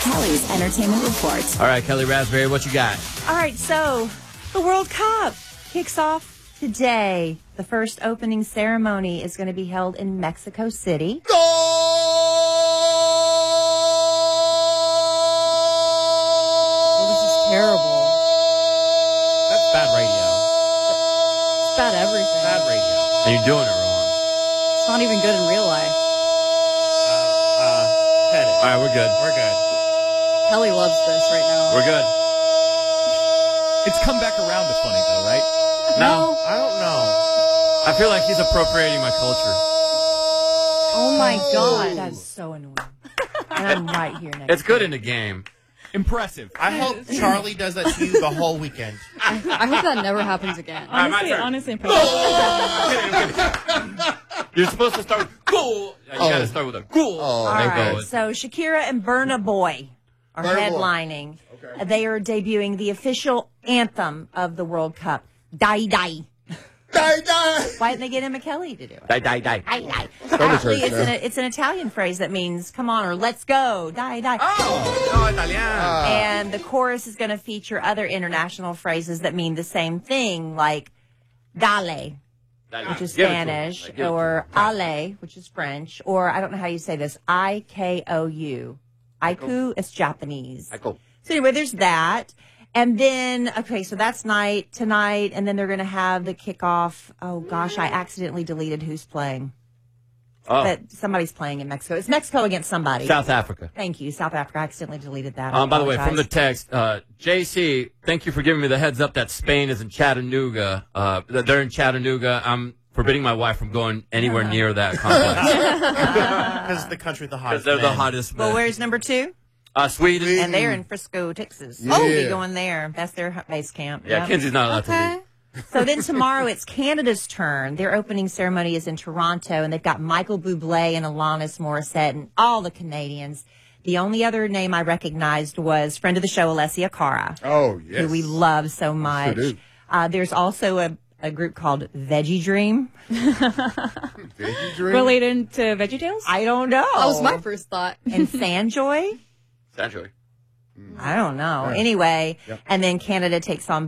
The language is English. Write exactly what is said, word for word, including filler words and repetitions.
Kelly's Entertainment Report. All right, Kelly Raspberry, what you got? All right, so the World Cup kicks off today. The first opening ceremony is going to be held in Mexico City. Goal! Oh, this is terrible. That's bad radio. It's bad everything. Bad radio. And you're doing it wrong. It's not even good in real life. Uh, uh, head it. All right, we're good. We're good. Kelly loves this right now. We're good. It's come back around to funny, though, right? No. I don't know. I feel like he's appropriating my culture. Oh my god. That's so annoying. And I'm right here next It's good in the game. Impressive. I hope Charlie does that to you the whole weekend. I, I hope that never happens again. Honestly, turn. honestly, impressive. You're supposed to start with cool. You Oh. got to start with a cool. Oh. All There right, you go. so Shakira and Burna Boy are Burna Boy. headlining. Okay. They are debuting the official anthem of the World Cup, Die Die. Die, die. Why didn't they get Emma Kelly to do it? Die, die, die. Die, die. the Actually, church, it's yeah. an, it's an Italian phrase that means come on or let's go. Die, die. Oh, no, Italiano. And the chorus is going to feature other international phrases that mean the same thing, like dale, which is Give it to him. Spanish, Give it to or him. ale, which is French, or I don't know how you say this, I K O U. Aiku is Japanese. Aiku. So anyway, there's that. And then, okay, so that's night tonight, and then they're going to have the kickoff. Oh, gosh, I accidentally deleted who's playing. Oh, But somebody's playing in Mexico. It's Mexico against somebody. South Africa. Thank you, South Africa. I accidentally deleted that. I Um, by the way, from the apologize. text, uh, J C, thank you for giving me the heads up that Spain is in Chattanooga. Uh, that they're in Chattanooga. I'm forbidding my wife from going anywhere near that complex Because it's the country with the because hottest they're the men. hottest. Well, men. where's number two? Uh, Sweden. And they're in Frisco, Texas. Yeah. Oh, we'll be going there. That's their base camp. Yeah, Yep. Kenzie's not allowed Okay. to leave. So then tomorrow it's Canada's turn. Their opening ceremony is in Toronto, and they've got Michael Bublé and Alanis Morissette and all the Canadians. The only other name I recognized was friend of the show, Alessia Cara, Oh, yes. who we love so much. do. Uh, there's also a, a group called Veggie Dream. Veggie Dream? Related to VeggieTales? I don't know. That was my first thought. And Sanjoy? Sanjoy. I don't know. Anyway, and then Canada takes on